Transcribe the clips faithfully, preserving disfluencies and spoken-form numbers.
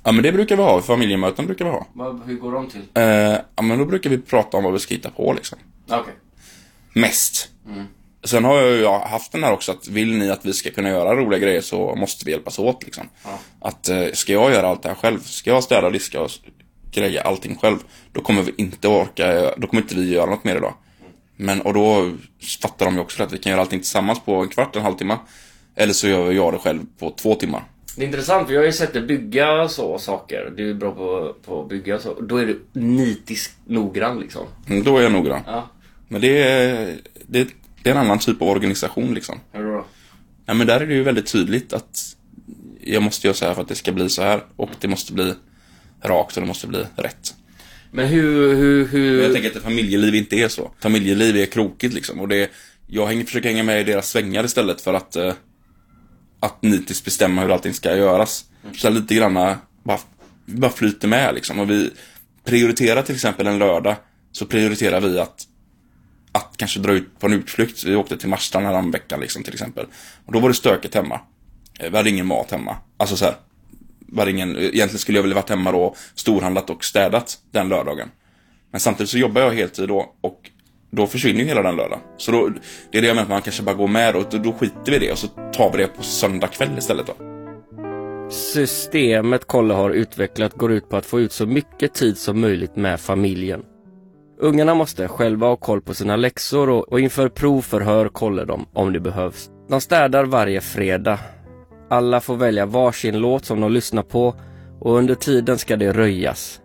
Ja, men det brukar vi ha. Familjemöten brukar vi ha. Vad, hur går de till? Eh, ja, men då brukar vi prata om vad vi ska hitta på liksom. Okej. Okay. Mest. Mm. Sen har jag ju haft den här också att vill ni att vi ska kunna göra roliga grejer så måste vi hjälpas åt liksom. Ja. Att eh, ska jag göra allt det här själv, ska jag städa, diska och greja allting själv, då kommer vi inte orka, då kommer inte vi göra något mer idag. Men, och då fattar de ju också att vi kan göra allting tillsammans på en kvart, en halvtimme. Eller så gör jag det själv på två timmar. Det är intressant, för jag har ju sett dig bygga så saker. Du är bra på, på att bygga så. Då är du nitisk noggrann liksom. Mm, då är jag noggrann. Ja. Men det är, det, det är en annan typ av organisation liksom. Hur då? Ja, men där är det ju väldigt tydligt att jag måste göra så här för att det ska bli så här. Och det måste bli rakt och det måste bli rätt. Men hur... hur, hur... Jag tänker att familjeliv inte är så. Familjeliv är krokigt liksom. Och det, jag hänger, försöker hänga med i deras svängar istället för att... Eh, att nitiskt bestämma hur allting ska göras. Så lite granna bara, bara flyter med liksom. Och vi prioriterar till exempel en lördag, så prioriterar vi att att kanske dra ut på en utflykt. Vi åkte till Marstrand här om veckan liksom, till exempel. Och då var det stökigt hemma. Vi hade ingen mat hemma. Alltså så här, var ingen, egentligen skulle jag vilja varit hemma då, storhandlat och städat den lördagen. Men samtidigt så jobbar jag heltid då, och då försvinner ju hela den lördagen. Så då, det är det jag menar, att man kanske bara går med och då, då skiter vi det och så tar vi det på söndag kväll istället då. Systemet Kolle har utvecklat går ut på att få ut så mycket tid som möjligt med familjen. Ungarna måste själva ha koll på sina läxor och, och inför prov förhör Kolle dem om det behövs. De städar varje fredag. Alla får välja varsin låt som de lyssnar på, och under tiden ska det röjas.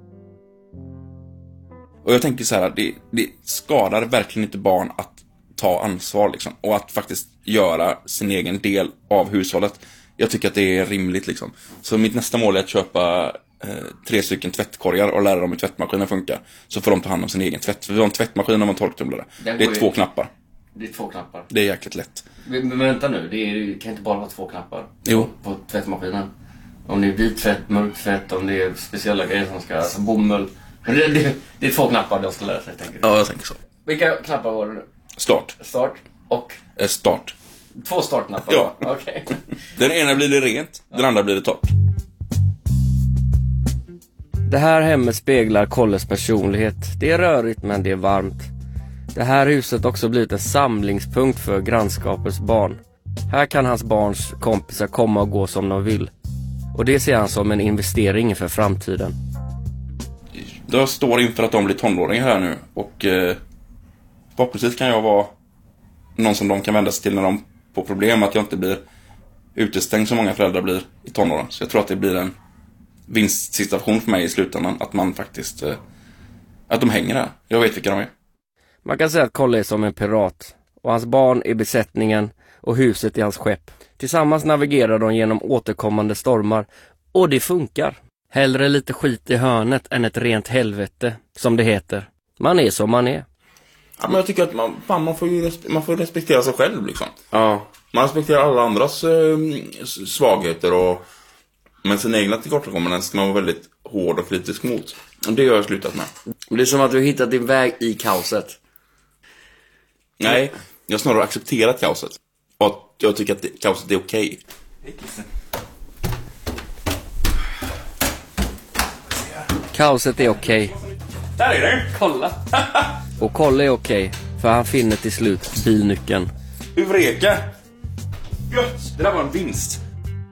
Och jag tänker så här, det, det skadar verkligen inte barn att ta ansvar liksom, och att faktiskt göra sin egen del av hushållet. Jag tycker att det är rimligt liksom. Så mitt nästa mål är att köpa eh, tre stycken tvättkorgar och lära dem hur tvättmaskinen funkar. Så får de ta hand om sin egen tvätt. För vi har en tvättmaskin och en torktumlare. Det är två ju... knappar. Det är två knappar. Det är jäkligt lätt. Men, men vänta nu, det, är, det kan inte bara vara två knappar. Jo. På tvättmaskinen. Om det är vit tvätt, mörk tvätt, om det är speciella grejer som ska, alltså bomull. Det, det, det är två knappar de ska lära sig, tänker du? Ja, jag tänker så. Vilka knappar var det nu? Start. Start och? Eh, start. Två startknappar? Ja. Okej. Okay. Den ena blir det rent, den andra blir det torrt. Det här hemmet speglar Kolles personlighet. Det är rörigt men det är varmt. Det här huset har också blivit en samlingspunkt för grannskapets barn. Här kan hans barns kompisar komma och gå som de vill. Och det ser han som en investering för framtiden. Jag står inför att de blir tonåringar här nu. Och eh, förhoppningsvis kan jag vara någon som de kan vända sig till när de får problem. Att jag inte blir utestängd som många föräldrar blir i tonåren. Så jag tror att det blir en vinstsituation för mig i slutändan. Att man faktiskt, eh, att de hänger här. Jag vet vilka de är. Man kan säga att Kolle är som en pirat. Och hans barn är besättningen och huset är hans skepp. Tillsammans navigerar de genom återkommande stormar. Och det funkar. Hellre lite skit i hörnet än ett rent helvete, som det heter. Man är som man är. Ja, men jag tycker att man, fan, man, får ju, man får respektera sig själv liksom. Ja. Man respekterar alla andras eh, svagheter och, men sin egna tillkortakommanden ska man vara väldigt hård och kritisk mot. Och det har jag slutat med. Det är som att du har hittat din väg i kaoset. Nej, jag har snarare accepterat kaoset. Och jag tycker att det, kaoset är okej. Kaoset är okej. Där är det, kolla. Och Kolle är okej, för han finner till slut bilnyckeln. Uvreka. Gött, det där var en vinst.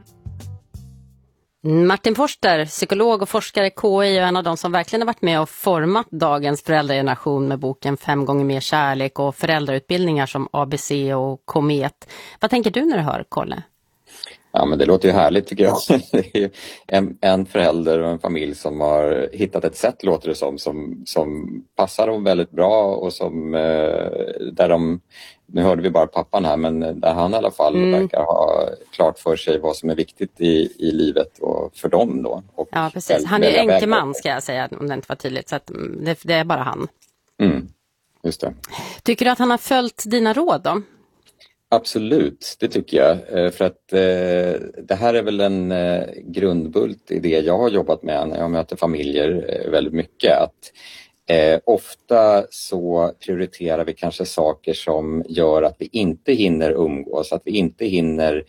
Martin Forster, psykolog och forskare i K I, är en av de som verkligen har varit med och format dagens föräldrageneration med boken Fem gånger mer kärlek och föräldrautbildningar som A B C och Komet. Vad tänker du när du hör Kolle? Ja, men det låter ju härligt tycker jag. Det är en, en förälder och en familj som har hittat ett sätt, låter det som, som, som passar dem väldigt bra och som eh, där de, nu hörde vi bara pappan här, men där han i alla fall mm. verkar ha klart för sig vad som är viktigt i, i livet och för dem då. Och ja, precis. Han är enkeman ska jag säga, om det inte var tydligt, så att det, det är bara han. Mm, just det. Tycker du att han har följt dina råd då? Absolut, det tycker jag. För att eh, det här är väl en eh, grundbult i det jag har jobbat med när jag möter familjer eh, väldigt mycket. Att eh, ofta så prioriterar vi kanske saker som gör att vi inte hinner umgås, att vi inte hinner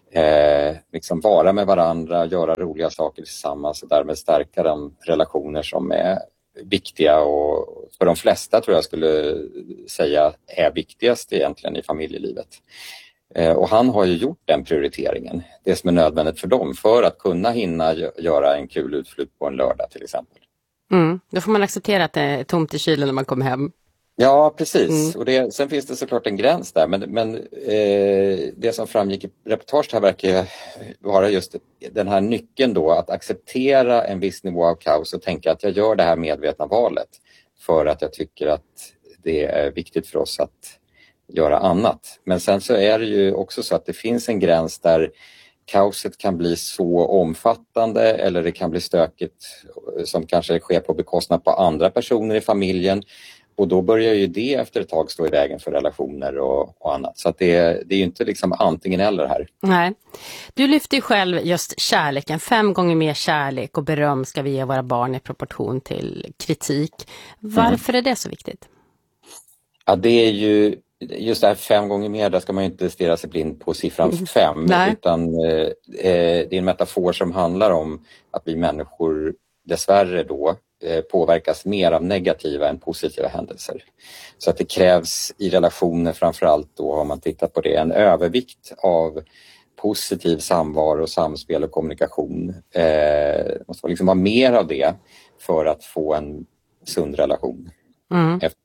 eh, liksom vara med varandra, göra roliga saker tillsammans och därmed stärka de relationer som är viktiga och för de flesta tror jag skulle säga är viktigast egentligen i familjelivet. Eh, och han har ju gjort den prioriteringen, det som är nödvändigt för dem för att kunna hinna göra en kul utflykt på en lördag till exempel. Mm. Då får man acceptera att det är tomt i kylen när man kommer hem. Ja, precis. Mm. Och det, sen finns det såklart en gräns där. Men, men eh, det som framgick i reportaget här verkar vara just den här nyckeln då. Att acceptera en viss nivå av kaos och tänka att jag gör det här medvetna valet. För att jag tycker att det är viktigt för oss att göra annat. Men sen så är det ju också så att det finns en gräns där kaoset kan bli så omfattande eller det kan bli stökigt som kanske sker på bekostnad på andra personer i familjen. Och då börjar ju det efter ett tag stå i vägen för relationer och, och annat. Så att det, det är ju inte liksom antingen eller här. Nej. Du lyfter ju själv just kärleken. Fem gånger mer kärlek och beröm ska vi ge våra barn i proportion till kritik. Varför mm. är det så viktigt? Ja, det är ju just det här fem gånger mer, där ska man ju inte stirra sig blind på siffran fem. Nej. Utan eh, det är en metafor som handlar om att vi människor dessvärre då påverkas mer av negativa än positiva händelser. Så att det krävs i relationer framförallt då, har man tittat på det, en övervikt av positiv samvaro, samspel och kommunikation. Eh, det måste liksom vara mer av det för att få en sund relation. Mm. Efter-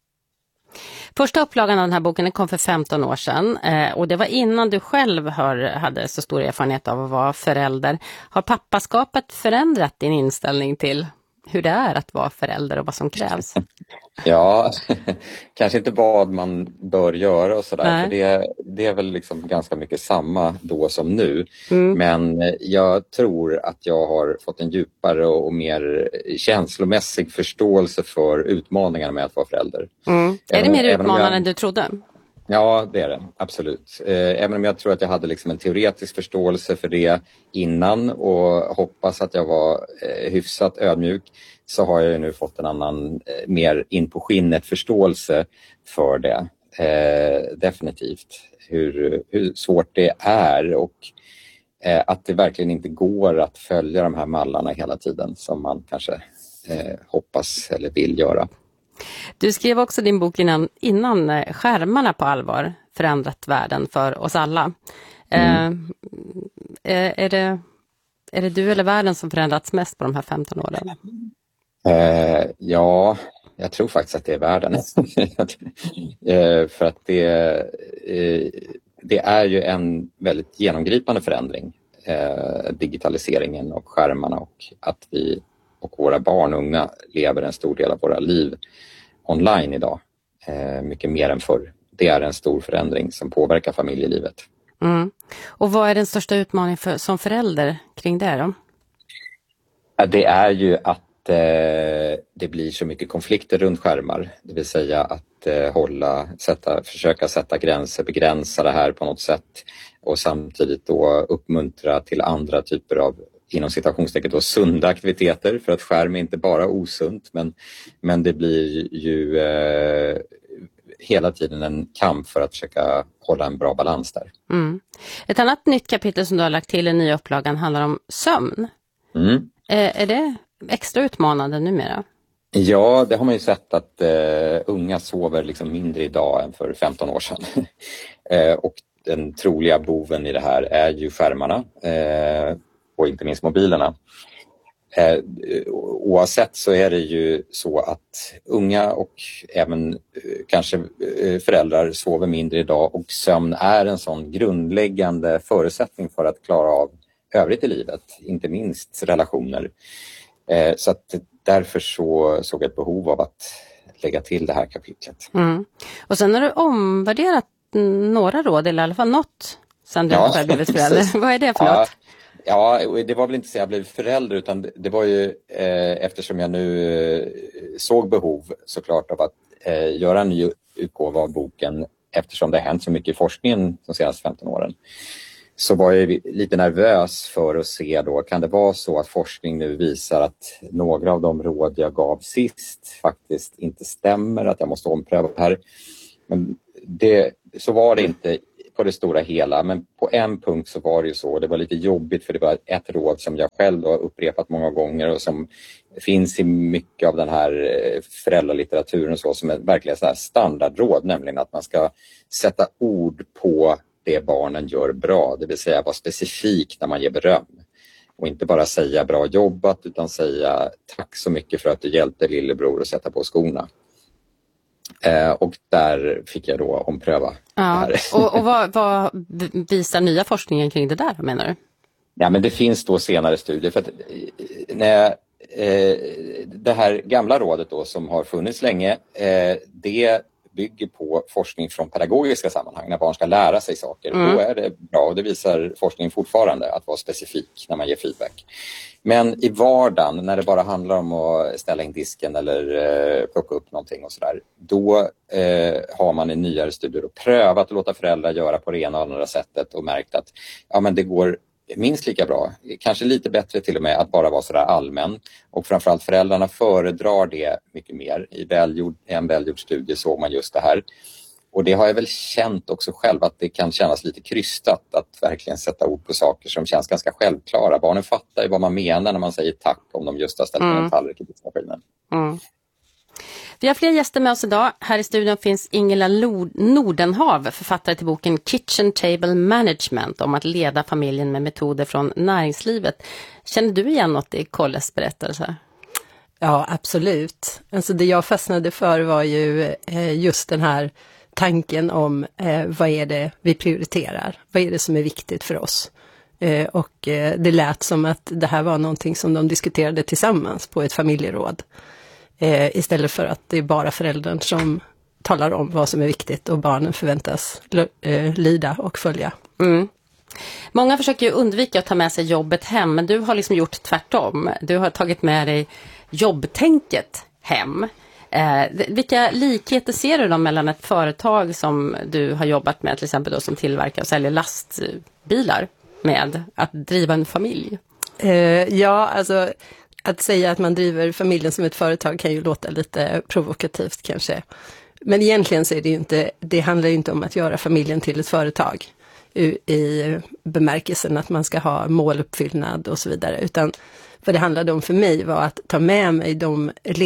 Första upplagan av den här boken kom för femton år sedan eh, och det var innan du själv har, hade så stor erfarenhet av att vara förälder. Har pappaskapet förändrat din inställning till hur det är att vara förälder och vad som krävs? Ja, kanske inte vad man bör göra och sådär. Nej. För det, det är väl liksom ganska mycket samma då som nu. Mm. Men jag tror att jag har fått en djupare och mer känslomässig förståelse för utmaningarna med att vara förälder. Mm. Är Även, det mer även utmanande jag... än du trodde? Ja, det är det. Absolut. Även om jag tror att jag hade liksom en teoretisk förståelse för det innan och hoppas att jag var hyfsat ödmjuk, så har jag nu fått en annan, mer in på skinnet förståelse för det. Eh, definitivt. Hur, hur svårt det är och eh, att det verkligen inte går att följa de här mallarna hela tiden som man kanske eh, hoppas eller vill göra. Du skrev också din bok innan, innan skärmarna på allvar förändrat världen för oss alla. Mm. Eh, är, det, är det du eller världen som förändrats mest på de här femton åren? Eh, ja, jag tror faktiskt att det är världen. eh, för att det, eh, det är ju en väldigt genomgripande förändring. Eh, digitaliseringen och skärmarna och att vi och våra barn och unga lever en stor del av våra liv online idag. Eh, mycket mer än förr. Det är en stor förändring som påverkar familjelivet. Mm. Och vad är den största utmaningen för, som förälder kring det då? Det är ju att eh, det blir så mycket konflikter runt skärmar. Det vill säga att eh, hålla, sätta, försöka sätta gränser, begränsa det här på något sätt. Och samtidigt då uppmuntra till andra typer av, inom citationstecken då, sunda aktiviteter. För att skärm är inte bara osunt, men, men det blir ju eh, hela tiden en kamp för att försöka hålla en bra balans där. Mm. Ett annat nytt kapitel som du har lagt till i nya upplagan handlar om sömn. Mm. Eh, är det extra utmanande numera? Ja, det har man ju sett att eh, unga sover liksom mindre idag än för femton år sedan. eh, och den troliga boven i det här är ju skärmarna eh, och inte minst mobilerna. Eh, oavsett så är det ju så att unga och även eh, kanske eh, föräldrar sover mindre idag, och sömn är en sån grundläggande förutsättning för att klara av övrigt i livet, inte minst relationer. Eh, så att därför så såg jag ett behov av att lägga till det här kapitlet. Mm. Och sen har du omvärderat några råd, eller i alla fall något, sen du ja, själv blivit förälder. Vad är det för ja, något? Ja, det var väl inte så jag blev förälder, utan det var ju eh, eftersom jag nu eh, såg behov såklart av att eh, göra en ny utgåva av boken, eftersom det har hänt så mycket i forskningen de senaste femton åren. Så var jag lite nervös för att se då, kan det vara så att forskning nu visar att några av de råd jag gav sist faktiskt inte stämmer, att jag måste ompröva det här. Men det, så var det inte positivt på det stora hela, men på en punkt så var det ju så. Det var lite jobbigt för det var ett råd som jag själv har upprepat många gånger och som finns i mycket av den här föräldralitteraturen och så, som är verkligen så här standardråd, nämligen att man ska sätta ord på det barnen gör bra, det vill säga vara specifik när man ger beröm. Och inte bara säga bra jobbat, utan säga tack så mycket för att du hjälpte lillebror att sätta på skorna. Eh, och där fick jag då ompröva. Ja. Och, och vad, vad visar nya forskningen kring det där, menar du? Ja, men det finns då senare studier. För att, när jag, eh, det här gamla rådet då, som har funnits länge, eh, det bygger på forskning från pedagogiska sammanhang när barn ska lära sig saker. Mm. Då är det bra, och det visar forskningen fortfarande, att vara specifik när man ger feedback. Men i vardagen, när det bara handlar om att ställa in disken eller eh, plocka upp någonting och sådär, då eh, har man i nyare studier prövat att låta föräldrar göra på det ena och andra sättet och märkt att ja, men det går minst lika bra, kanske lite bättre till och med, att bara vara sådär allmän. Och framförallt föräldrarna föredrar det mycket mer. I välgjord, en välgjord studie såg man just det här. Och det har jag väl känt också själv, att det kan kännas lite krystat att verkligen sätta ord på saker som känns ganska självklara. Barnen fattar ju vad man menar när man säger tack om de just har ställt mm. en tallrik i diskmaskinen. Mm. Vi har fler gäster med oss idag. Här i studion finns Ingela Nordenhav, författare till boken Kitchen Table Management, om att leda familjen med metoder från näringslivet. Känner du igen något i Kolles berättelse? Ja, absolut. Alltså det jag fastnade för var ju just den här tanken om eh, vad är det vi prioriterar? Vad är det som är viktigt för oss? Eh, och eh, det lät som att det här var någonting som de diskuterade tillsammans på ett familjeråd. Eh, istället för att det är bara föräldern som talar om vad som är viktigt och barnen förväntas eh, lyda och följa. Mm. Många försöker ju undvika att ta med sig jobbet hem, men du har liksom gjort tvärtom. Du har tagit med dig jobbtänket hem. Eh, vilka likheter ser du då mellan ett företag som du har jobbat med, till exempel då, som tillverkar och säljer lastbilar, med att driva en familj? Eh, ja, alltså att säga att man driver familjen som ett företag kan ju låta lite provokativt kanske. Men egentligen så är det ju inte, det handlar ju inte om att göra familjen till ett företag i bemärkelsen att man ska ha måluppfyllnad och så vidare, utan vad det handlade om för mig var att ta med mig de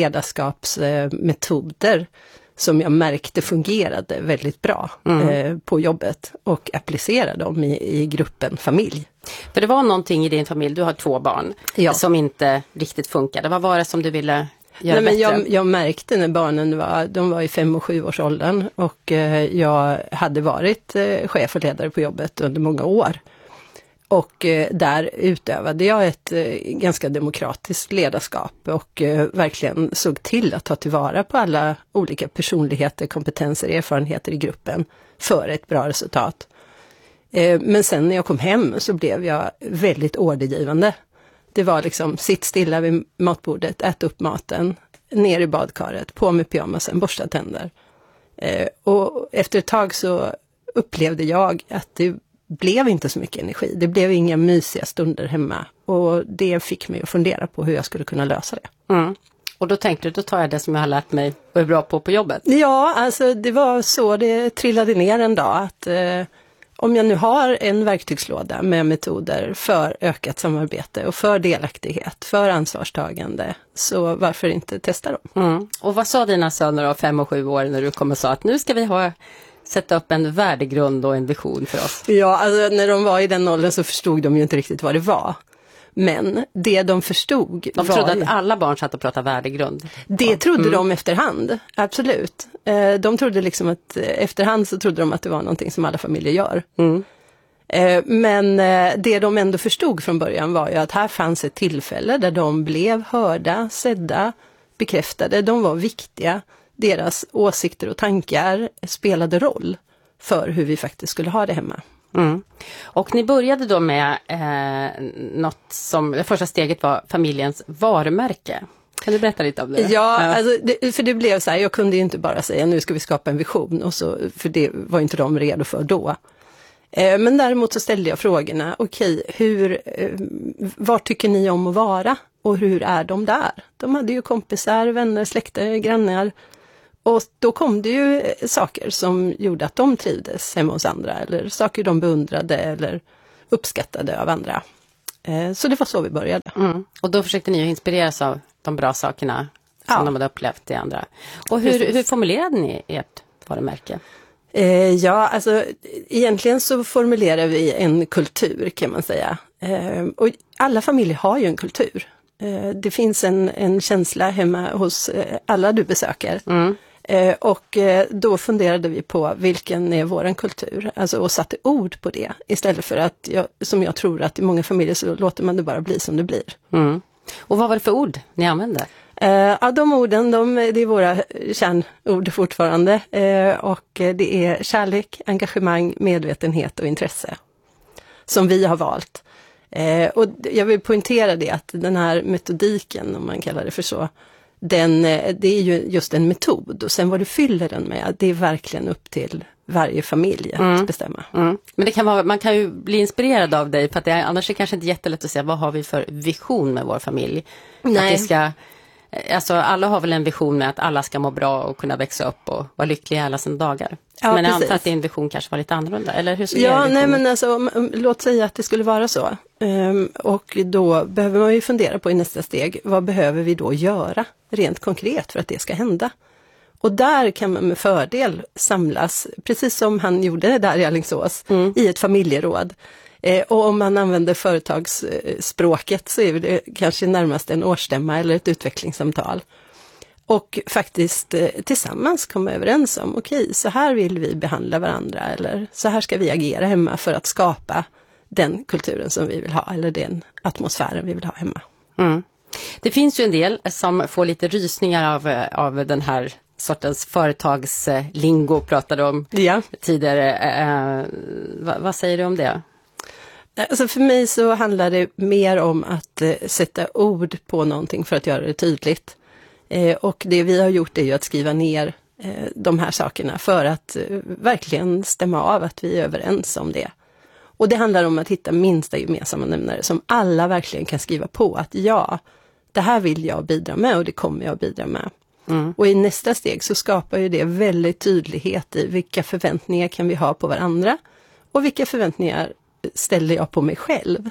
ledarskapsmetoder som jag märkte fungerade väldigt bra mm. eh, på jobbet och applicera dem i, i gruppen familj. För det var någonting i din familj, du har två barn, ja. som inte riktigt funkade. Vad var det som du ville göra Nej, men bättre? Jag, jag märkte när barnen var, de var i fem- och sjuårsåldern och eh, jag hade varit eh, chef och ledare på jobbet under många år. Och eh, där utövade jag ett eh, ganska demokratiskt ledarskap och eh, verkligen såg till att ta tillvara på alla olika personligheter, kompetenser, erfarenheter i gruppen för ett bra resultat. Eh, men sen när jag kom hem så blev jag väldigt ordergivande. Det var liksom, sitt stilla vid matbordet, ät upp maten, ner i badkaret, på med pyjamasen, borsta tänder. Eh, och efter ett tag så upplevde jag att det blev inte så mycket energi. Det blev inga mysiga stunder hemma. Och det fick mig att fundera på hur jag skulle kunna lösa det. Mm. Och då tänkte du, då tar jag det som jag har lärt mig och är bra på på jobbet. Ja, alltså det var så det trillade ner en dag. Att eh, om jag nu har en verktygslåda med metoder för ökat samarbete och för delaktighet, för ansvarstagande, så varför inte testa dem? Mm. Och vad sa dina söner av fem och sju år när du kom och sa att nu ska vi ha... sätta upp en värdegrund och en vision för oss? Ja, alltså när de var i den åldern så förstod de ju inte riktigt vad det var. Men det de förstod De var... trodde att alla barn satt och pratade värdegrund. Det trodde mm. de efterhand, absolut. De trodde liksom att efterhand så trodde de att det var någonting som alla familjer gör. Mm. Men det de ändå förstod från början var ju att här fanns ett tillfälle där de blev hörda, sedda, bekräftade. De var viktiga. Deras åsikter och tankar spelade roll för hur vi faktiskt skulle ha det hemma. Mm. Och ni började då med eh, något som, det första steget var familjens varumärke. Kan du berätta lite om det? Ja, alltså det, för det blev så här, jag kunde ju inte bara säga nu ska vi skapa en vision, och så, för det var inte de redo för då. Eh, men däremot så ställde jag frågorna, okej, hur, eh, vad tycker ni om att vara? Och hur är de där? De hade ju kompisar, vänner, släkter, grannar. och då kom det ju saker som gjorde att de trivdes hemma hos andra, eller saker de beundrade eller uppskattade av andra. Eh, så det var så vi började. Mm. Och då försökte ni ju inspireras av de bra sakerna som Ja. de hade upplevt i andra. Och hur, hur formulerade ni ert varumärke? Eh, ja, alltså egentligen så formulerar vi en kultur kan man säga. Eh, och alla familjer har ju en kultur. Eh, det finns en, en känsla hemma hos eh, alla du besöker. Mm. Eh, och eh, då funderade vi på vilken är våran kultur. Alltså och satte ord på det. Istället för att, jag, som jag tror att i många familjer så låter man det bara bli som det blir. Mm. Och vad var det för ord ni använde? Uh, ja, de orden, de, det är våra kärnord fortfarande. Uh, och det är kärlek, engagemang, medvetenhet och intresse. Som vi har valt. Uh, och jag vill poängtera det att den här metodiken, om man kallar det för så, den, det är ju just en metod. Och sen vad du fyller den med, det är verkligen upp till varje familj att mm. bestämma. Mm. Men det kan vara, man kan ju bli inspirerad av dig, för att det är, annars är det kanske inte jättelätt att säga vad har vi för vision med vår familj. Nej. Att det ska, alltså alla har väl en vision med att alla ska må bra och kunna växa upp och vara lyckliga alla sina dagar. Ja, men jag precis. antar att din vision kanske var lite annorlunda, eller hur ser Ja, er nej vision? men alltså, om- om- låt säga att det skulle vara så. Um, och då behöver man ju fundera på i nästa steg, vad behöver vi då göra rent konkret för att det ska hända? Och där kan man med fördel samlas, precis som han gjorde det där i Alingsås, Mm. i ett familjeråd. Eh, och om man använder företagsspråket så är det kanske närmast en årsstämma eller ett utvecklingssamtal. Och faktiskt eh, tillsammans komma överens om, okej, så här vill vi behandla varandra, eller så här ska vi agera hemma för att skapa den kulturen som vi vill ha, eller den atmosfären vi vill ha hemma. Mm. Det finns ju en del som får lite rysningar av, av den här sortens företagslingo pratade om Ja. tidigare. Eh, vad, vad säger du om det? Alltså för mig så handlar det mer om att eh, sätta ord på någonting för att göra det tydligt. Eh, och det vi har gjort är ju att skriva ner eh, de här sakerna för att eh, verkligen stämma av att vi är överens om det. Och det handlar om att hitta minsta gemensamma nämnare som alla verkligen kan skriva på att ja, det här vill jag bidra med och det kommer jag att bidra med. Mm. Och i nästa steg så skapar ju det väldigt tydlighet i vilka förväntningar kan vi ha på varandra och vilka förväntningar ställer jag på mig själv.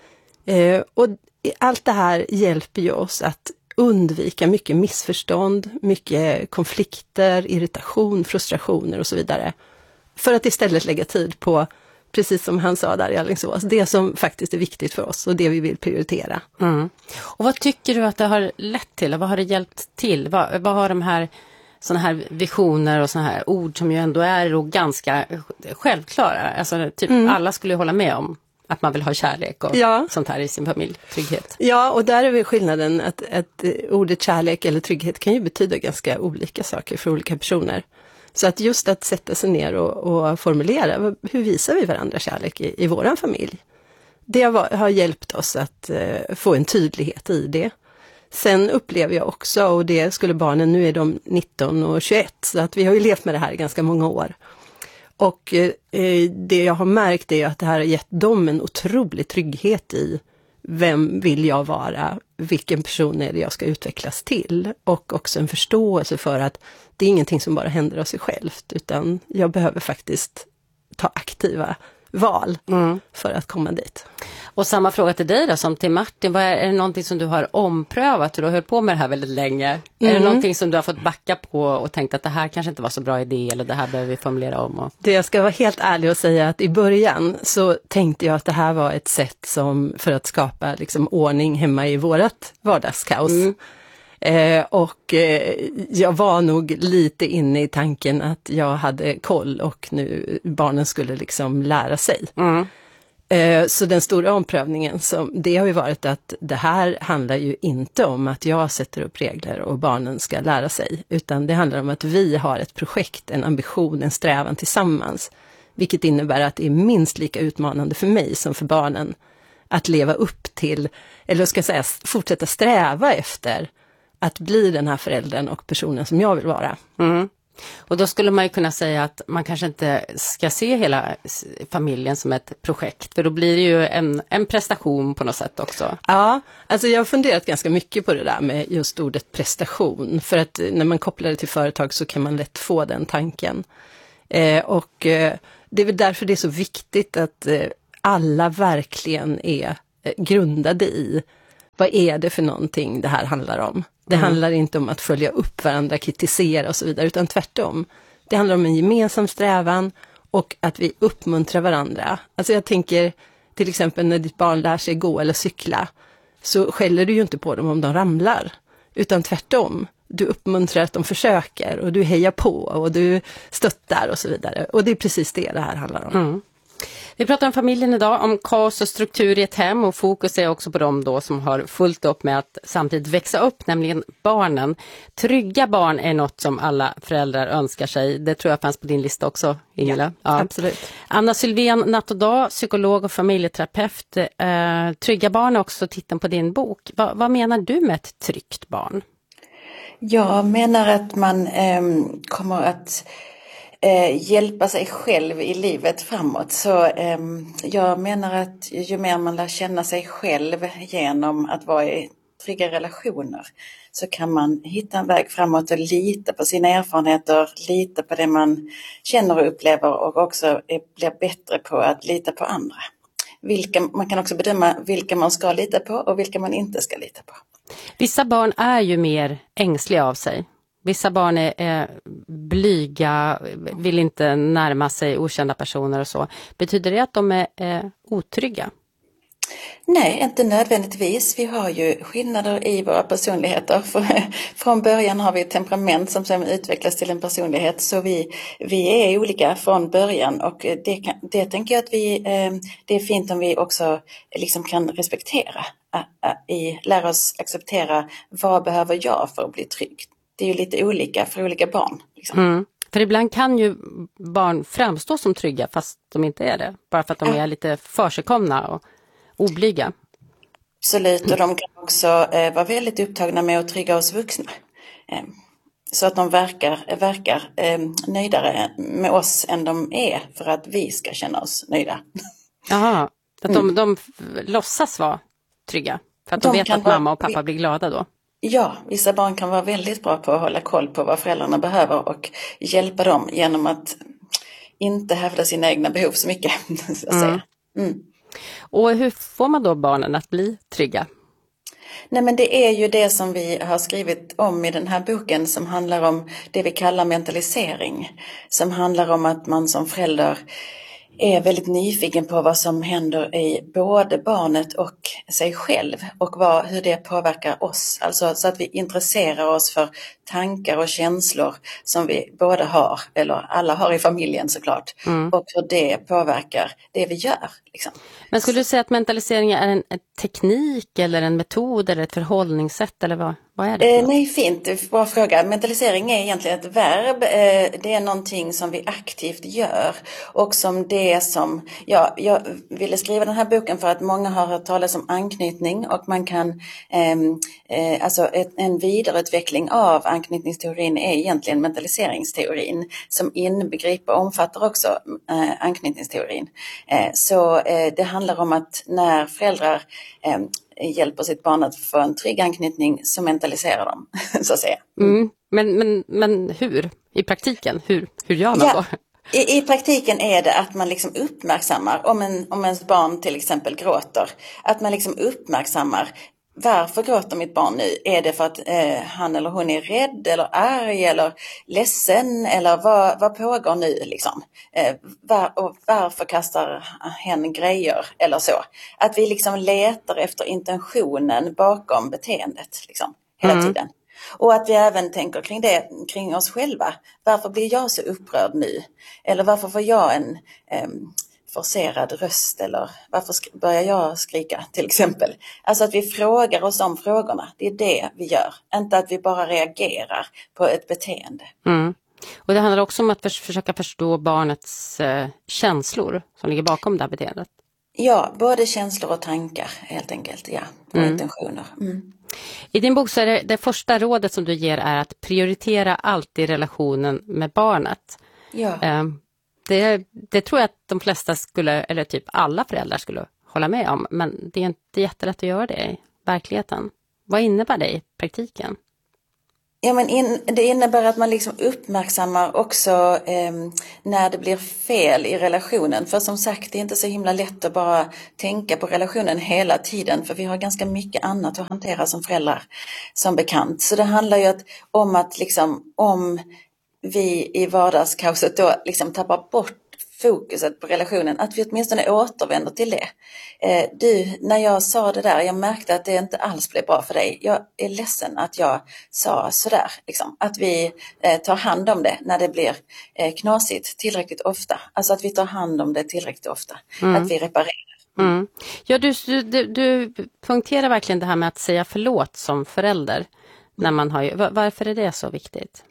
Eh, och allt det här hjälper ju oss att undvika mycket missförstånd, mycket konflikter, irritation, frustrationer och så vidare. För att istället lägga tid på, precis som han sa där i Alingsås, det som faktiskt är viktigt för oss och det vi vill prioritera. Mm. Och vad tycker du att det har lett till? Vad har det hjälpt till? Vad, vad har de här såna här visioner och såna här ord som ju ändå är då ganska självklara? Alltså typ Mm. alla skulle ju hålla med om att man vill ha kärlek och Ja. sånt här i sin familj, trygghet. Ja, och där är väl skillnaden att, att ordet kärlek eller trygghet kan ju betyda ganska olika saker för olika personer. Så att just att sätta sig ner och, och formulera, hur visar vi varandra kärlek i, i våran familj? Det har, har hjälpt oss att eh, få en tydlighet i det. Sen upplever jag också, och det skulle barnen, nu är de nitton och tjugoett, så att vi har ju levt med det här i ganska många år. Och eh, det jag har märkt är att det här har gett dem en otrolig trygghet i vem vill jag vara, vilken person är det jag ska utvecklas till, och också en förståelse för att det är ingenting som bara händer av sig självt, utan jag behöver faktiskt ta aktiva val Mm. för att komma dit. Och samma fråga till dig då som till Martin. Vad är, är det någonting som du har omprövat? Du har hållit på med det här väldigt länge. Är det Mm. någonting som du har fått backa på och tänkt att det här kanske inte var så bra idé eller det här behöver vi formulera om? Och... Det jag ska vara helt ärlig och säga att i början så tänkte jag att det här var ett sätt som för att skapa liksom ordning hemma i vårat vardagskaos. Mm. Eh, och eh, jag var nog lite inne i tanken att jag hade koll och nu barnen skulle liksom lära sig. Mm. Eh, så den stora omprövningen, som, det har ju varit att det här handlar ju inte om att jag sätter upp regler och barnen ska lära sig, utan det handlar om att vi har ett projekt, en ambition, en strävan tillsammans. Vilket innebär att det är minst lika utmanande för mig som för barnen att leva upp till, eller ska jag säga fortsätta sträva efter att bli den här föräldern och personen som jag vill vara. Mm. Och då skulle man ju kunna säga att man kanske inte ska se hela familjen som ett projekt, för då blir det ju en, en prestation på något sätt också. Ja, alltså jag har funderat ganska mycket på det där med just ordet prestation, för att när man kopplar det till företag så kan man lätt få den tanken. Eh, och eh, det är väl därför det är så viktigt att eh, alla verkligen är eh, grundade i vad är det för någonting det här handlar om. Det mm. handlar inte om att följa upp varandra, kritisera och så vidare, utan tvärtom. Det handlar om en gemensam strävan och att vi uppmuntrar varandra. Alltså jag tänker till exempel när ditt barn lär sig gå eller cykla, så skäller du ju inte på dem om de ramlar, utan tvärtom. Du uppmuntrar att de försöker och du hejar på och du stöttar och så vidare. Och det är precis det det här handlar om. Mm. Vi pratar om familjen idag, om kaos och struktur i ett hem, och fokus är också på dem då som har fullt upp med att samtidigt växa upp, nämligen barnen. Trygga barn är något som alla föräldrar önskar sig. Det tror jag fanns på din lista också, Ingela. Ja, ja. absolut. Anna Sylvén, natt och dag, psykolog och familjeterapeut. Eh, trygga barn är också titeln på din bok. Va, vad menar du med ett tryggt barn? Jag menar att man eh, kommer att eh, hjälpa sig själv i livet framåt. Så eh, jag menar att ju mer man lär känna sig själv genom att vara i trygga relationer, så kan man hitta en väg framåt och lita på sina erfarenheter, lita på det man känner och upplever, och också bli bättre på att lita på andra. Vilka, man kan också bedöma vilka man ska lita på och vilka man inte ska lita på. Vissa barn är ju mer ängsliga av sig. Vissa barn är, är blyga, vill inte närma sig okända personer och så. Betyder det att de är, är otrygga? Nej, inte nödvändigtvis. Vi har ju skillnader i våra personligheter. Från början har vi ett temperament som sen utvecklas till en personlighet. Så vi, vi är olika från början, och det, kan, det tänker jag att vi, det är fint om vi också liksom kan respektera. I, lära oss acceptera, vad behöver jag för att bli trygg? Det är ju lite olika för olika barn. Liksom. Mm. För ibland kan ju barn framstå som trygga fast de inte är det. Bara för att de är lite försigkomna och oblyga. Absolut, och de kan också eh, vara väldigt upptagna med att trygga oss vuxna. Eh, så att de verkar, verkar eh, nöjdare med oss än de är, för att vi ska känna oss nöjda. Jaha, att de, mm. de låtsas vara trygga. För att de, de vet att mamma och pappa vara, blir glada då. Ja, vissa barn kan vara väldigt bra på att hålla koll på vad föräldrarna behöver och hjälpa dem genom att inte hävda sina egna behov så mycket. Så att säga. Mm. Och hur får man då barnen att bli trygga? Nej, men det är ju det som vi har skrivit om i den här boken, som handlar om det vi kallar mentalisering. Som handlar om att man som förälder är väldigt nyfiken på vad som händer i både barnet och sig själv, och vad, hur det påverkar oss. Alltså så att vi intresserar oss för tankar och känslor som vi båda har, eller alla har i familjen såklart, mm. och hur det påverkar det vi gör. Liksom. Men skulle du säga att mentalisering är en, en teknik eller en metod eller ett förhållningssätt, eller vad, vad är det? Eh, nej, fint. Bra fråga. Mentalisering är egentligen ett verb. Eh, det är någonting som vi aktivt gör, och som det som, ja, jag ville skriva den här boken för att många har hört talas om anknytning, och man kan, eh, eh, alltså ett, en vidareutveckling av anknytningsteorin är egentligen mentaliseringsteorin, som inbegriper och omfattar också eh, anknytningsteorin. Eh, så eh, det handlar om att när föräldrar eh, hjälper sitt barn att få en trygg anknytning, så mentaliserar de, så att säga. Mm. Men, men, men hur? I praktiken, hur, hur gör man ja. då? I, I praktiken är det att man liksom uppmärksammar, om, en, om ens barn till exempel gråter, att man liksom uppmärksammar, varför gråter mitt barn nu? Är det för att eh, han eller hon är rädd eller arg eller ledsen, eller vad, vad pågår nu liksom? Eh, var, och varför kastar hen grejer eller så? Att vi liksom letar efter intentionen bakom beteendet liksom, hela mm. tiden. Och att vi även tänker kring det, kring oss själva. Varför blir jag så upprörd nu? Eller varför får jag en eh, forcerad röst? Eller varför sk- börjar jag skrika till exempel? Alltså att vi frågar oss om frågorna. Det är det vi gör. Inte att vi bara reagerar på ett beteende. Mm. Och det handlar också om att för- försöka förstå barnets eh, känslor som ligger bakom det här beteendet. Ja, både känslor och tankar helt enkelt. Ja, och mm. intentioner. Mm. I din bok så är det, det första rådet som du ger är att prioritera alltid relationen med barnet. Ja. Det, det tror jag att de flesta skulle, eller typ alla föräldrar skulle hålla med om. Men det är inte jättelätt att göra det i verkligheten. Vad innebär det i praktiken? Ja, men in, det innebär att man liksom uppmärksammar också eh, när det blir fel i relationen. För som sagt, det är inte så himla lätt att bara tänka på relationen hela tiden. För vi har ganska mycket annat att hantera som föräldrar, som bekant. Så det handlar ju att, om att liksom, om vi i vardagskaoset då liksom tappar bort fokuset på relationen, att vi åtminstone återvänder till det. Eh, du, när jag sa det där, jag märkte att det inte alls blev bra för dig. Jag är ledsen att jag sa sådär. Liksom. Att vi eh, tar hand om det när det blir eh, knasigt tillräckligt ofta. Alltså att vi tar hand om det tillräckligt ofta. Mm. Att vi reparerar. Mm. Ja, du, du, du punkterar verkligen det här med att säga förlåt som förälder. När man har, varför är det så viktigt?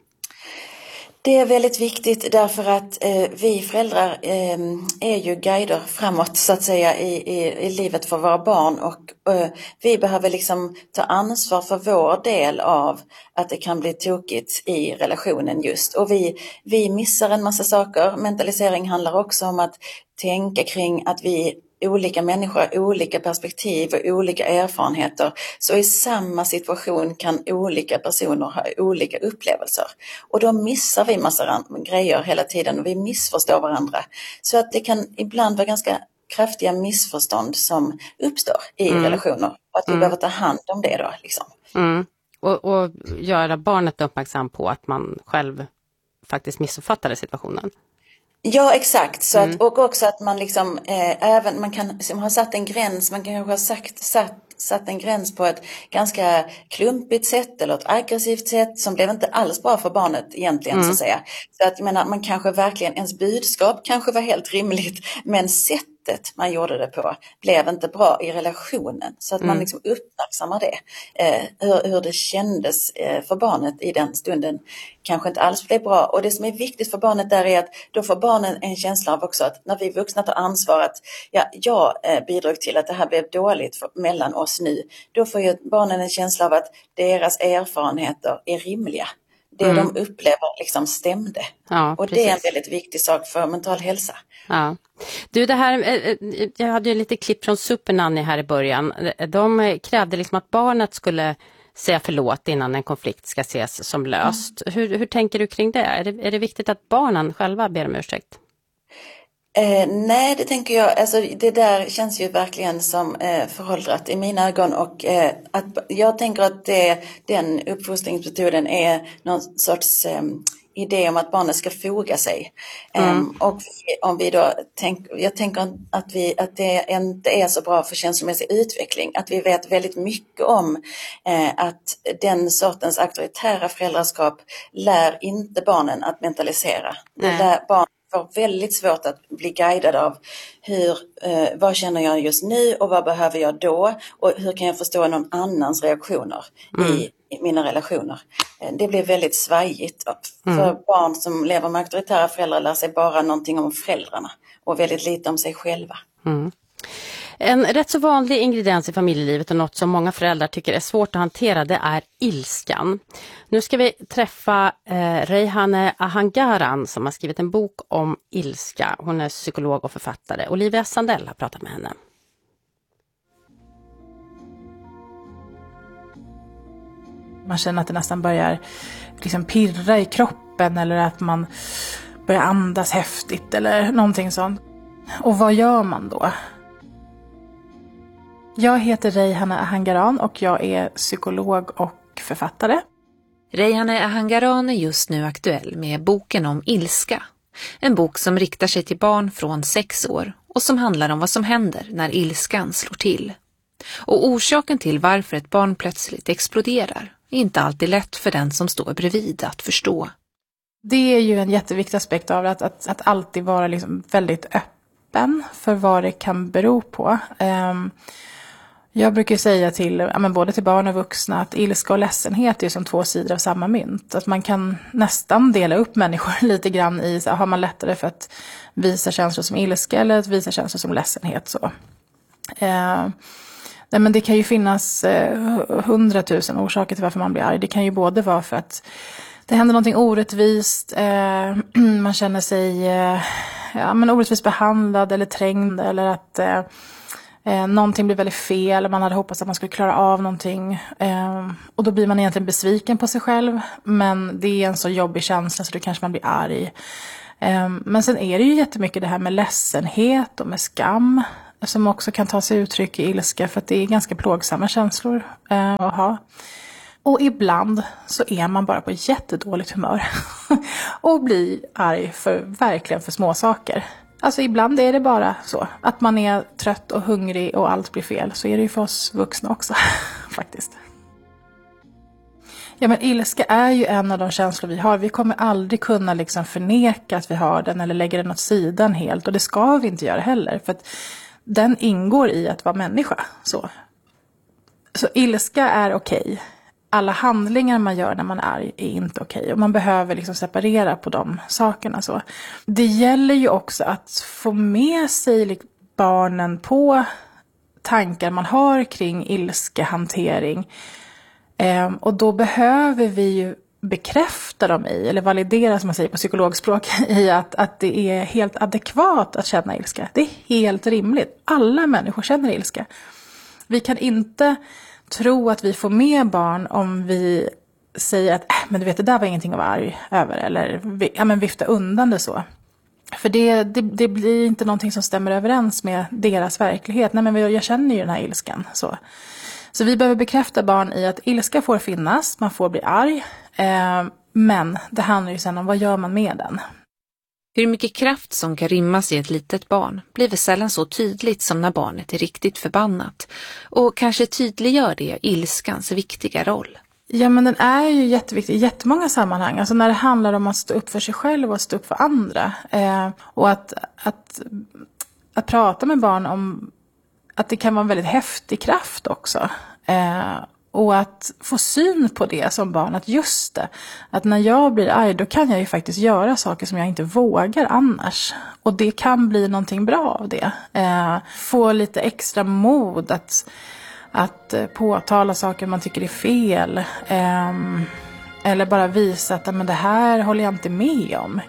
Det är väldigt viktigt därför att eh, vi föräldrar eh, är ju guider framåt så att säga i, i, i livet för våra barn och eh, vi behöver liksom ta ansvar för vår del av att det kan bli tokigt i relationen just. Och vi, vi missar en massa saker. Mentalisering handlar också om att tänka kring att vi olika människor har olika perspektiv och olika erfarenheter. Så i samma situation kan olika personer ha olika upplevelser. Och då missar vi massa grejer hela tiden och vi missförstår varandra. Så att det kan ibland vara ganska kraftiga missförstånd som uppstår i mm. relationer. Och att vi mm. behöver ta hand om det då. Liksom. Mm. Och, och göra barnet uppmärksam på att man själv faktiskt missuppfattade situationen. Ja, exakt. Så mm. att, och också att man liksom eh, även man kan liksom, ha satt en gräns, man kan kanske ha sagt, satt, satt en gräns på ett ganska klumpigt sätt eller ett aggressivt sätt som blev inte alls bra för barnet egentligen mm. så att säga. Så att jag menar, man kanske verkligen, ens budskap kanske var helt rimligt, men sättet man gjorde det på blev inte bra i relationen. Så att mm. man liksom uppmärksammar det. Eh, hur, hur det kändes eh, för barnet i den stunden kanske inte alls blev bra. Och det som är viktigt för barnet där är att då får barnen en känsla av också att när vi vuxna tar ansvar att ja, jag eh, bidrog till att det här blev dåligt för, mellan oss nu. Då får ju barnen en känsla av att deras erfarenheter är rimliga. Det mm. de upplever liksom stämde. Ja, och precis. Det är en väldigt viktig sak för mental hälsa. Ja. Du, det här, jag hade ju lite klipp från Supernanny här i början. De krävde liksom att barnet skulle säga förlåt innan en konflikt ska ses som löst. Mm. Hur, hur tänker du kring det? Är, det? är det viktigt att barnen själva ber om ursäkt? Eh, nej, det tänker jag, alltså det där känns ju verkligen som eh, föråldrat i mina ögon och eh, att, jag tänker att det, den uppfostringsmetoden är någon sorts eh, idé om att barnet ska foga sig. Mm. Um, och om vi då tänk, jag tänker att, vi, att det inte är så bra för känslomässig utveckling, att vi vet väldigt mycket om eh, att den sortens auktoritära föräldraskap lär inte barnen att mentalisera. Det lär barn får väldigt svårt att bli guidad av hur, eh, vad känner jag just nu och vad behöver jag då och hur kan jag förstå någon annans reaktioner mm. i, i mina relationer. Eh, det blir väldigt svajigt. Mm. För barn som lever med auktoritära föräldrar lär sig bara någonting om föräldrarna och väldigt lite om sig själva. Mm. En rätt så vanlig ingrediens i familjelivet och något som många föräldrar tycker är svårt att hantera, det är ilskan. Nu ska vi träffa eh, Reyhaneh Ahangaran som har skrivit en bok om ilska. Hon är psykolog och författare. Olivia Sandell har pratat med henne. Man känner att det nästan börjar liksom pirra i kroppen eller att man börjar andas häftigt eller någonting sånt. Och vad gör man då? Jag heter Reyhaneh Ahangaran och jag är psykolog och författare. Reyhaneh Ahangaran är just nu aktuell med boken om ilska. En bok som riktar sig till barn från sex år och som handlar om vad som händer när ilskan slår till. Och orsaken till varför ett barn plötsligt exploderar är inte alltid lätt för den som står bredvid att förstå. Det är ju en jätteviktig aspekt av att, att, att alltid vara liksom väldigt öppen för vad det kan bero på. Um, Jag brukar säga till ja, men både till barn och vuxna att ilska och ledsenhet är som två sidor av samma mynt. Att man kan nästan dela upp människor lite grann i, så har man lättare för att visa känslor som ilska eller att visa känslor som ledsenhet. Så. Eh, Nej, men det kan ju finnas hundratusen eh, orsaker till varför man blir arg. Det kan ju både vara för att det händer någonting orättvist, eh, man känner sig eh, ja, men orättvist behandlad eller trängd, eller att eh, eh, någonting blir väldigt fel, man hade hoppats att man skulle klara av någonting. Eh, och då blir man egentligen besviken på sig själv, men det är en så jobbig känsla så då kanske man blir arg. Eh, men sen är det ju jättemycket det här med ledsenhet och med skam, som också kan ta sig uttryck i ilska, för att det är ganska plågsamma känslor eh, att ha. Och ibland så är man bara på jättedåligt humör och blir arg för verkligen för små saker. Alltså ibland är det bara så att man är trött och hungrig och allt blir fel. Så är det ju för oss vuxna också faktiskt. Ja, men ilska är ju en av de känslor vi har. Vi kommer aldrig kunna liksom förneka att vi har den eller lägga den åt sidan helt. Och det ska vi inte göra heller, för att den ingår i att vara människa. Så, så ilska är okej. Alla handlingar man gör när man är arg är inte okej. Och man behöver liksom separera på de sakerna. Så. Det gäller ju också att få med sig barnen på tankar man har kring ilskehantering. Ehm, och då behöver vi ju bekräfta dem i, eller validera som man säger på psykologspråk, i att, att det är helt adekvat att känna ilska. Det är helt rimligt. Alla människor känner ilska. Vi kan inte tro att vi får med barn om vi säger att äh, men du vet, det där var ingenting att vara arg över, eller ja, men vifta undan det så. För det, det, det blir inte någonting som stämmer överens med deras verklighet. Nej, men jag känner ju den här ilskan. Så, så vi behöver bekräfta barn i att ilska får finnas, man får bli arg. Eh, men det handlar ju sen om vad gör man med den. Hur mycket kraft som kan rymmas i ett litet barn blir väl sällan så tydligt som när barnet är riktigt förbannat. Och kanske tydliggör det ilskans viktiga roll. Ja, men den är ju jätteviktig i jättemånga sammanhang. Alltså när det handlar om att stå upp för sig själv och stå upp för andra. Eh, och att, att, att prata med barn om att det kan vara en väldigt häftig kraft också. Eh, och att få syn på det som barn. Att just det, att när jag blir arg då kan jag ju faktiskt göra saker som jag inte vågar annars. Och det kan bli någonting bra av det. Eh, få lite extra mod att... Att påtala saker man tycker är fel. Eh, eller bara visa att men det här håller jag inte med om.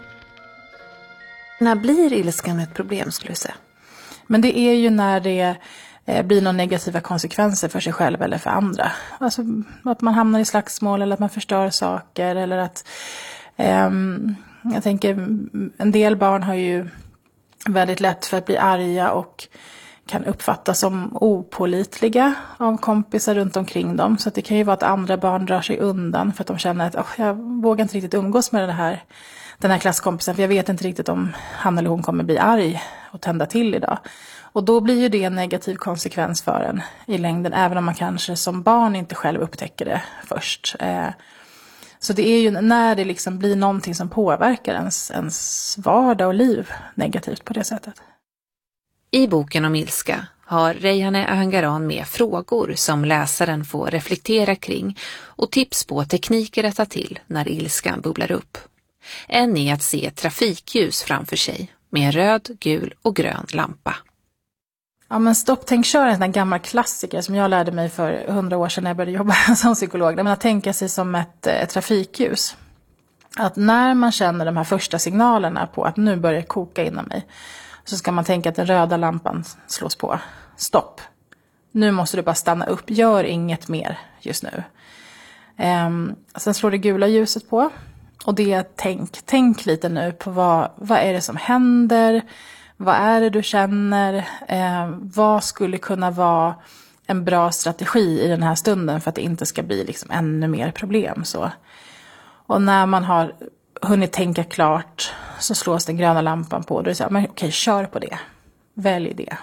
När blir ilskan ett problem skulle du säga? Men det är ju när det eh, blir några negativa konsekvenser för sig själv eller för andra. Alltså att man hamnar i slagsmål eller att man förstör saker. Eller att, eh, jag tänker, en del barn har ju väldigt lätt för att bli arga och kan uppfattas som opålitliga av kompisar runt omkring dem. Så att det kan ju vara att andra barn drar sig undan för att de känner att oh, jag vågar inte riktigt umgås med den här, den här klasskompisen, för jag vet inte riktigt om han eller hon kommer bli arg och tända till idag. Och då blir ju det en negativ konsekvens för en i längden, även om man kanske som barn inte själv upptäcker det först. Så det är ju när det liksom blir någonting som påverkar ens, ens vardag och liv negativt på det sättet. I boken om ilska har Reyhaneh Ahangaran med frågor som läsaren får reflektera kring och tips på tekniker att ta till när ilskan bubblar upp. En är att se ett trafikljus framför sig med en röd, gul och grön lampa. Ja, men stopp, tänk, kör en sån här gammal klassiker som jag lärde mig för hundra år sedan när jag började jobba som psykolog. Men att tänka sig som ett, ett trafikljus. Att när man känner de här första signalerna på att nu börjar koka inom mig, så ska man tänka att den röda lampan slås på. Stopp. Nu måste du bara stanna upp. Gör inget mer just nu. Um, sen slår det gula ljuset på. Och det är tänk. Tänk lite nu på vad, vad är det som händer. Vad är det du känner. Um, vad skulle kunna vara en bra strategi i den här stunden för att det inte ska bli liksom ännu mer problem. Så. Och när man har hunnit tänka klart så slås den gröna lampan på. Då är det så här, men okej, kör på det. Välj det.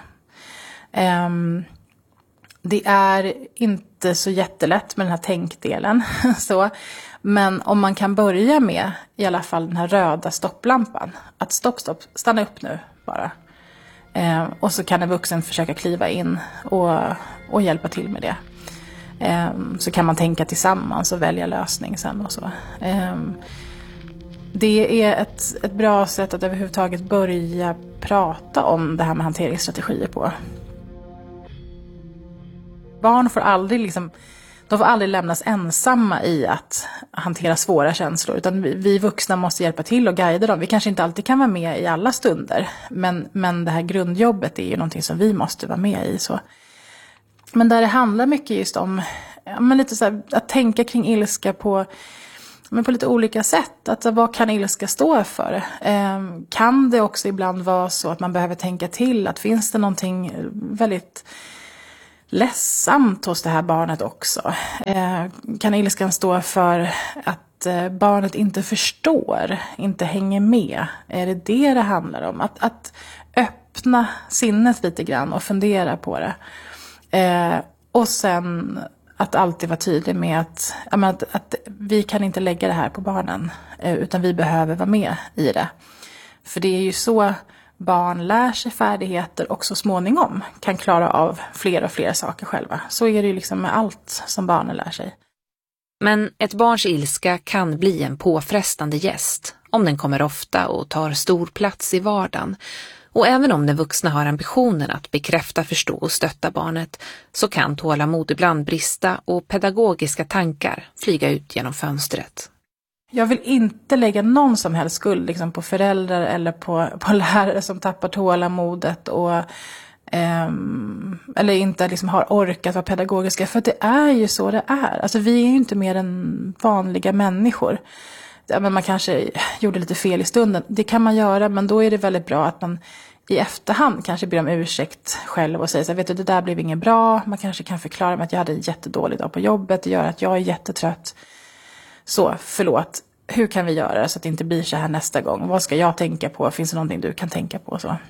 Um, det är inte så jättelätt med den här tänkdelen. så. Men om man kan börja med i alla fall den här röda stopplampan. Att stopp, stopp, stanna upp nu bara. Um, och så kan en vuxen försöka kliva in och, och hjälpa till med det. Um, så kan man tänka tillsammans och välja lösning sen och så. Um, Det är ett, ett bra sätt att överhuvudtaget börja prata om det här med hanteringsstrategier på. Barn får aldrig liksom, de får aldrig lämnas ensamma i att hantera svåra känslor, utan vi, vi vuxna måste hjälpa till och guida dem. Vi kanske inte alltid kan vara med i alla stunder, men, men det här grundjobbet är ju någonting som vi måste vara med i. Så. Men där det handlar mycket just om ja, men lite så här, att tänka kring ilska på, men på lite olika sätt. Alltså, vad kan ilska stå för? Eh, kan det också ibland vara så att man behöver tänka till, att finns det någonting väldigt ledsamt hos det här barnet också? Eh, kan ilskan stå för att eh, barnet inte förstår, inte hänger med? Är det det det handlar om? Att, att öppna sinnet lite grann och fundera på det. Eh, och sen att alltid vara tydlig med att, att, att vi kan inte lägga det här på barnen, eh, utan vi behöver vara med i det. För det är ju så barn lär sig färdigheter och så småningom kan klara av fler och fler saker själva. Så är det ju liksom med allt som barnen lär sig. Men ett barns ilska kan bli en påfrestande gäst om den kommer ofta och tar stor plats i vardagen. Och även om den vuxna har ambitionen att bekräfta, förstå och stötta barnet, så kan tålamod ibland brista och pedagogiska tankar flyga ut genom fönstret. Jag vill inte lägga någon som helst skuld liksom, på föräldrar eller på, på lärare som tappar tålamodet och ehm, eller inte liksom, har orkat vara pedagogiska. För det är ju så det är. Alltså, vi är ju inte mer än vanliga människor. Ja, men man kanske gjorde lite fel i stunden. Det kan man göra, men då är det väldigt bra att man i efterhand kanske ber om ursäkt själv och säger så här, vet du, det där blev inget bra. Man kanske kan förklara med att jag hade en jättedålig dag på jobbet. Det gör att jag är jättetrött. Så, förlåt. Hur kan vi göra det så att det inte blir så här nästa gång? Vad ska jag tänka på? Finns det någonting du kan tänka på? Så.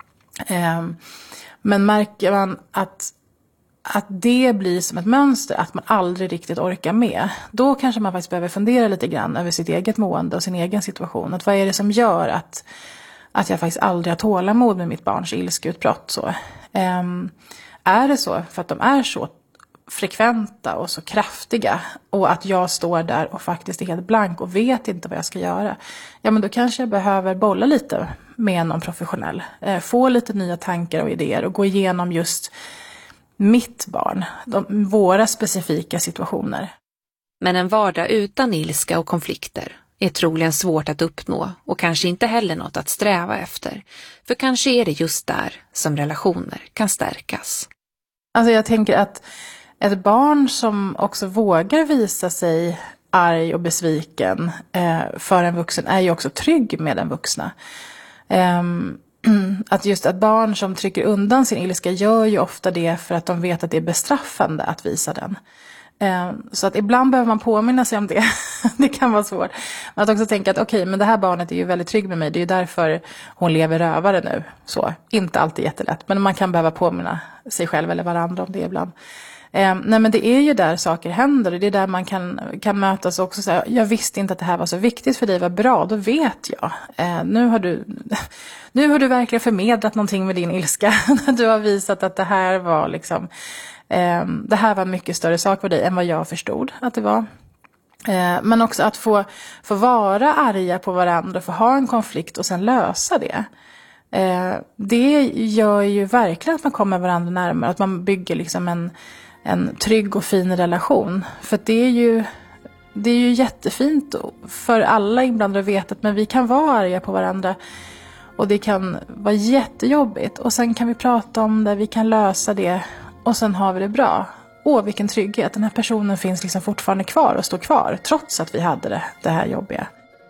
Um, men märker man att, att det blir som ett mönster, att man aldrig riktigt orkar med, då kanske man faktiskt behöver fundera lite grann över sitt eget mående och sin egen situation. Att vad är det som gör att, att jag faktiskt aldrig har tålamod med mitt barns ilskeutbrott? Så. Um, är det så för att de är så frekventa och så kraftiga och att jag står där och faktiskt är helt blank och vet inte vad jag ska göra, ja men då kanske jag behöver bolla lite med någon professionell, eh, få lite nya tankar och idéer och gå igenom just mitt barn, de, våra specifika situationer. Men en vardag utan ilska och konflikter är troligen svårt att uppnå och kanske inte heller något att sträva efter, för kanske är det just där som relationer kan stärkas. Alltså jag tänker att ett barn som också vågar visa sig arg och besviken eh, för en vuxen är ju också trygg med den vuxna. Eh, att just ett barn som trycker undan sin ilska gör ju ofta det för att de vet att det är bestraffande att visa den. Eh, så att ibland behöver man påminna sig om det. Det kan vara svårt. Men att också tänka att okej, okay, men det här barnet är ju väldigt trygg med mig. Det är ju därför hon lever rövare nu. Så, inte alltid jättelätt. Men man kan behöva påminna sig själv eller varandra om det ibland. Eh, nej men det är ju där saker händer och det är där man kan, kan mötas också. Så här, jag visste inte att det här var så viktigt för dig, var bra, då vet jag. Eh, nu, har du, nu har du verkligen förmedlat någonting med din ilska. Du har visat att det här var liksom, eh, det här var en mycket större sak för dig än vad jag förstod att det var. Eh, men också att få, få vara arga på varandra, få ha en konflikt och sen lösa det. Eh, det gör ju verkligen att man kommer varandra närmare, att man bygger liksom en en trygg och fin relation. För det är ju det är ju jättefint för alla inblandade att veta att men vi kan vara arga på varandra och det kan vara jättejobbigt och sen kan vi prata om det, vi kan lösa det och sen har vi det bra. Åh, vilken trygghet, den här personen finns liksom fortfarande kvar och står kvar trots att vi hade det, det här jobbiga.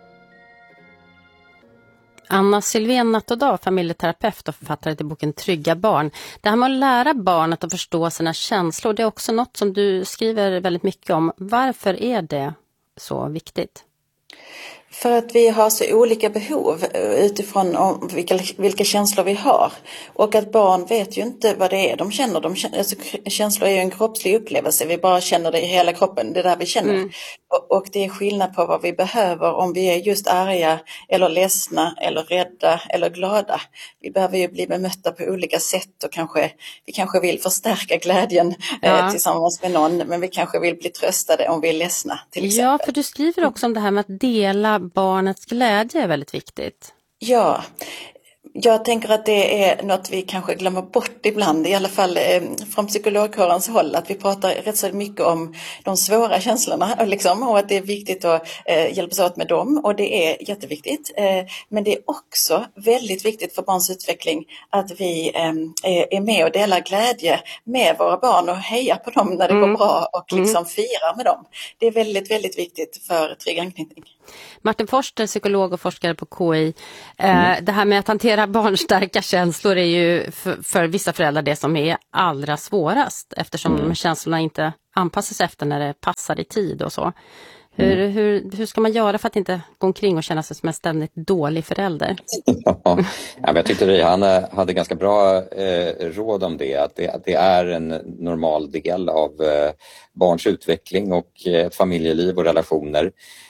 Anna Sylvén Natt-och-Dag, familjeterapeut och författare till boken Trygga barn. Det här med att lära barnet att förstå sina känslor, det är också något som du skriver väldigt mycket om. Varför är det så viktigt? För att vi har så olika behov utifrån om vilka, vilka känslor vi har. Och att barn vet ju inte vad det är de känner. De känner alltså, känslor är ju en kroppslig upplevelse. Vi bara känner det i hela kroppen. Det är där vi känner. Mm. Och, och det är skillnad på vad vi behöver om vi är just arga eller ledsna eller rädda eller glada. Vi behöver ju bli bemötta på olika sätt och kanske, vi kanske vill förstärka glädjen ja. eh, tillsammans med någon. Men vi kanske vill bli tröstade om vi är ledsna till exempel. Ja, för du skriver också om det här med att dela barnets glädje är väldigt viktigt. Ja, Jag tänker att det är något vi kanske glömmer bort ibland, i alla fall eh, från psykologkårens håll, att vi pratar rätt så mycket om de svåra känslorna liksom, och att det är viktigt att eh, hjälpas åt med dem, och det är jätteviktigt. Eh, men det är också väldigt viktigt för barns utveckling att vi eh, är med och delar glädje med våra barn och hejar på dem när det Mm. går bra och liksom Mm. firar med dem. Det är väldigt, väldigt viktigt för trygg anknytning. Martin Forster, psykolog och forskare på K I. Eh, det här med att hantera barnstarka känslor är ju för, för vissa föräldrar det som är allra svårast, eftersom Mm. de här känslorna inte anpassas efter när det passar i tid och så. Hur, Mm. hur, hur ska man göra för att inte gå omkring och känna sig som en ständigt dålig förälder? Ja, ja, men jag tyckte Rihanna hade ganska bra eh, råd om det att, det, att det är en normal del av eh, barns utveckling och eh, ett familjeliv och relationer.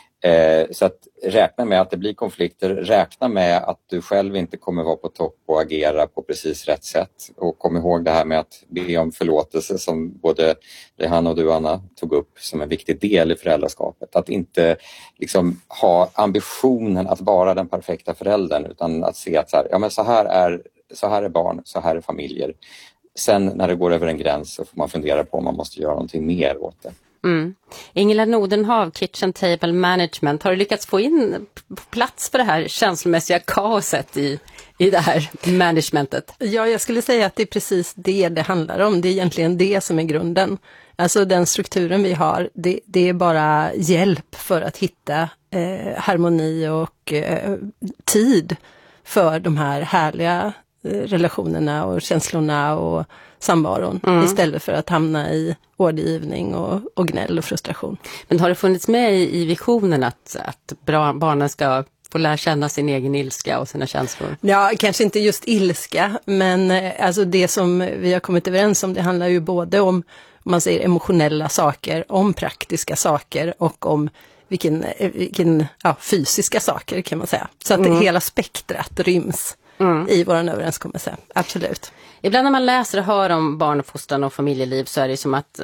Eh, så att räkna med att det blir konflikter, räkna med att du själv inte kommer vara på topp och agera på precis rätt sätt. Och kom ihåg det här med att be om förlåtelse som både Rihanna och du, Anna, tog upp som en viktig del i föräldraskapet. Att inte liksom ha ambitionen att vara den perfekta föräldern, utan att se att så här, ja, men så här är, så här är barn, så här är familjer. Sen när det går över en gräns så får man fundera på om man måste göra någonting mer åt det. Mm. Ingela Nordenhav, Kitchen Table Management, har du lyckats få in plats för det här känslomässiga kaoset i, i det här managementet? Ja, jag skulle säga att det är precis det det handlar om. Det är egentligen det som är grunden. Alltså den strukturen vi har, det, det är bara hjälp för att hitta eh, harmoni och eh, tid för de här härliga eh, relationerna och känslorna och samvaron, mm. istället för att hamna i ordergivning och, och gnäll och frustration. Men har det funnits med i, i visionen att, att bra, barnen ska få lära känna sin egen ilska och sina känslor? Ja, kanske inte just ilska, men eh, alltså det som vi har kommit överens om, det handlar ju både om, om man säger emotionella saker, om praktiska saker och om vilken, vilken ja, fysiska saker kan man säga. Så att mm. hela spektrat ryms mm. i vår överenskommelse, absolut. Ibland när man läser och hör om barnuppfostran och familjeliv så är det som att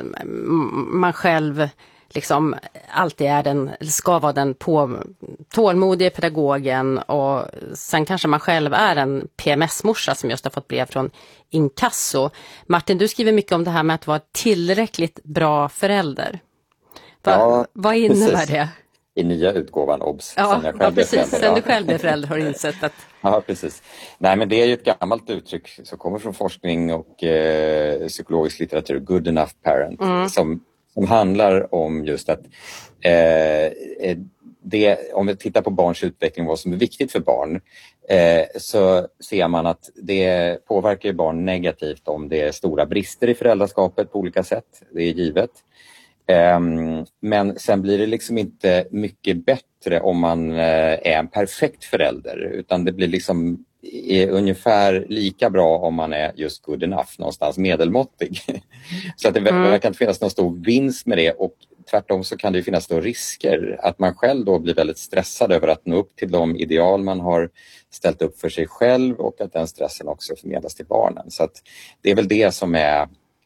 man själv liksom alltid är den, ska vara den på, tålmodiga pedagogen, och sen kanske man själv är en P M S-morsa som just har fått brev från Inkasso. Martin, du skriver mycket om det här med att vara tillräckligt bra förälder. Va, ja, vad innebär precis. det? I nya utgåvan O B S. Ja, jag ja precis. Sen du själv är förälder har du insett att... Ja, precis. Nej, men det är ju ett gammalt uttryck som kommer från forskning och eh, psykologisk litteratur, good enough parent, mm. som, som handlar om just att eh, det, om vi tittar på barns utveckling, vad som är viktigt för barn, eh, så ser man att det påverkar barn negativt om det är stora brister i föräldraskapet på olika sätt, det är givet. Um, men sen blir det liksom inte mycket bättre om man uh, är en perfekt förälder, utan det blir liksom är ungefär lika bra om man är just good enough, någonstans medelmåttig. Så att det mm. verkar inte finnas någon stor vinst med det, och tvärtom så kan det finnas då risker att man själv då blir väldigt stressad över att nå upp till de ideal man har ställt upp för sig själv, och att den stressen också förmedlas till barnen. Så att det är väl det som är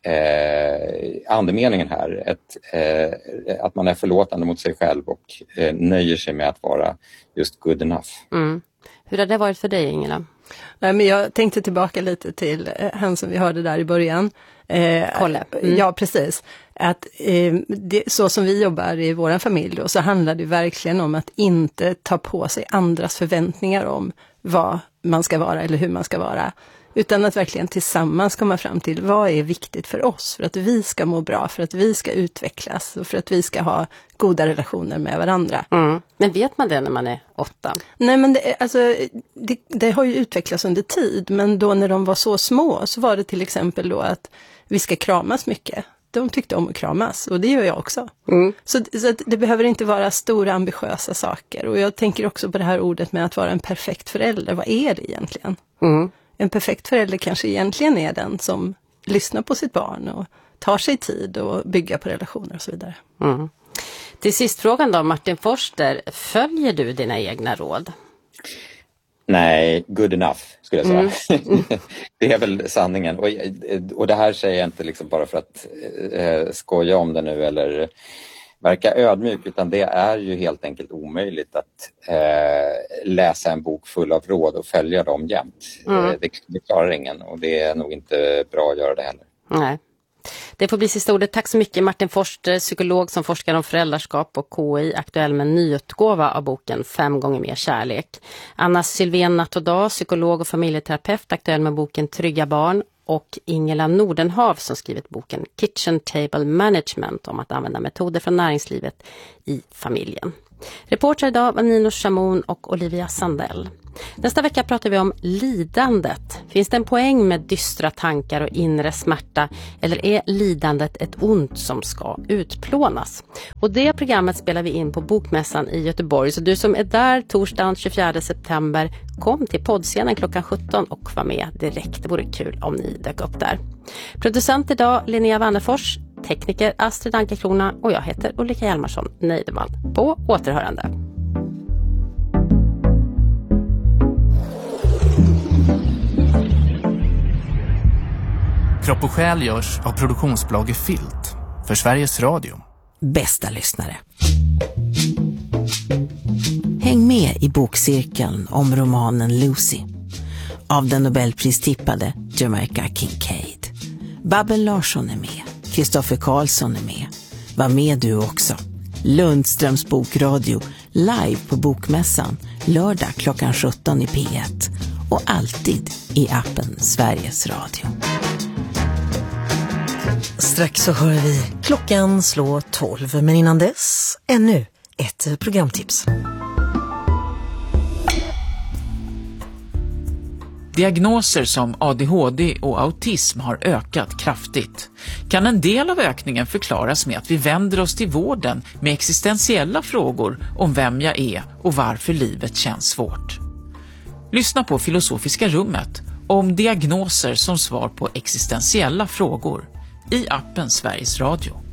Eh, andemeningen här, ett, eh, att man är förlåtande mot sig själv och eh, nöjer sig med att vara just good enough. Mm. Hur har det varit för dig, Ingela? Nej, men jag tänkte tillbaka lite till eh, han som vi hörde där i början. Eh, Kolle. Mm. Ja, precis. Att, eh, det, så som vi jobbar i vår familj då, så handlar det verkligen om att inte ta på sig andras förväntningar om vad man ska vara eller hur man ska vara. Utan att verkligen tillsammans komma fram till vad är viktigt för oss, för att vi ska må bra, för att vi ska utvecklas och för att vi ska ha goda relationer med varandra. Mm. Men vet man det när man är åtta? Nej, men det, alltså, det, det har ju utvecklats under tid, men då när de var så små så var det till exempel då att vi ska kramas mycket. De tyckte om att kramas, och det gör jag också. Mm. Så, så att det behöver inte vara stora ambitiösa saker. Och jag tänker också på det här ordet med att vara en perfekt förälder. Vad är det egentligen? Mm. En perfekt förälder kanske egentligen är den som lyssnar på sitt barn och tar sig tid och bygger på relationer och så vidare. Mm. Till sist frågan då, Martin Forster, följer du dina egna råd? Nej, good enough skulle jag säga. Mm. Det är väl sanningen. Och, och det här säger jag inte liksom bara för att eh, skoja om det nu eller verka ödmjuk, utan det är ju helt enkelt omöjligt att eh, läsa en bok full av råd och följa dem jämt. Mm. Eh, det, det klarar ingen, och det är nog inte bra att göra det heller. Nej. Det får bli sista ordet. Tack så mycket Martin Forster, psykolog som forskar om föräldraskap och K I, aktuell med en nyutgåva av boken Fem gånger mer kärlek. Anna Sylvén Nattoda, psykolog och familjeterapeut, aktuell med boken Trygga barn. Och Ingela Nordenhav som skrivit boken Kitchen Table Management om att använda metoder från näringslivet i familjen. Reporter idag var Nino Chamon och Olivia Sandell. Nästa vecka pratar vi om lidandet. Finns det en poäng med dystra tankar och inre smärta, eller är lidandet ett ont som ska utplånas? Och det programmet spelar vi in på Bokmässan i Göteborg. Så du som är där torsdagen tjugofjärde september, kom till poddscenen klockan sjutton och var med direkt. Det vore kul om ni dök upp där. Producent idag Linnea Wannerfors, tekniker Astrid Ankerkrona och jag heter Ulrika Hjalmarsson Neideman. På återhörande. Kropp och själ görs av produktionsbolaget Filt för Sveriges Radio. Bästa lyssnare. Häng med i bokcirkeln om romanen Lucy av den Nobelpristippade Jamaica Kincaid. Babben Larsson är med. Kristoffer Karlsson är med. Var med du också. Lundströms bokradio live på Bokmässan lördag klockan sjutton i P ett och alltid i appen Sveriges Radio. Strax så hör vi klockan slå tolv, men innan dess ännu ett programtips. Diagnoser som A D H D och autism har ökat kraftigt. Kan en del av ökningen förklaras med att vi vänder oss till vården med existentiella frågor om vem jag är och varför livet känns svårt? Lyssna på Filosofiska rummet om diagnoser som svar på existentiella frågor i appen Sveriges Radio.